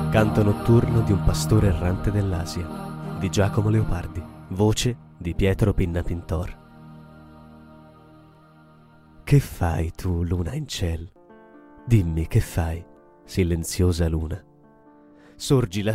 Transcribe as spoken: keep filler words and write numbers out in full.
Canto notturno di un pastore errante dell'Asia di Giacomo Leopardi. Voce di Pietro Pinna Pintor. Che fai tu, luna in ciel? Dimmi che fai, silenziosa luna. Sorgi la